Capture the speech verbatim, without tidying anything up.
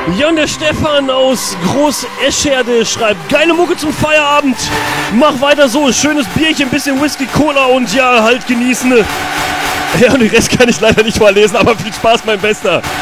Ja, und der Stefan aus Groß-Escherde schreibt, geile Mucke zum Feierabend. Mach weiter so, schönes Bierchen, bisschen Whisky, Cola und ja, halt genießen. Ja, und den Rest kann ich leider nicht vorlesen, aber viel Spaß, mein Bester.